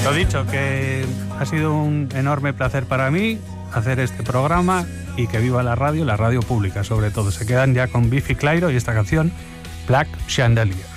Lo dicho, que ha sido un enorme placer para mí hacer este programa y que viva la radio pública sobre todo. Se quedan ya con Biffy Clyro y esta canción Black Chandelier.